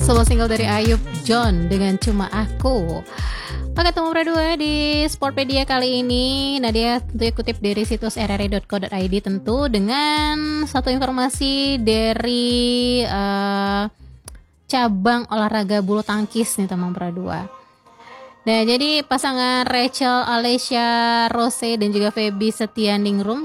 solo single dari Ayub John dengan Cuma Aku. Oke, teman berdua di Sportpedia kali ini Nadia tentunya kutip dari situs rri.co.id tentu dengan satu informasi dari cabang olahraga bulu tangkis nih teman berdua. Nah, jadi pasangan Rachel Alessia Rose dan juga Feby Setianingrum